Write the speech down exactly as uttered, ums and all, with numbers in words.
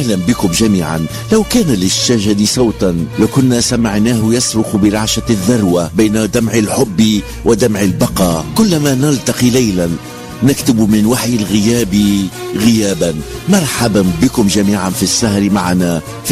أهلا بكم جميعا. لو كان للشجر صوتا لكنا سمعناه يصرخ برعشة الذروة بين دمع الحب ودمع البقاء. كلما نلتقي ليلا نكتب من وحي الغياب غيابا. مرحبا بكم جميعا في السهر معنا في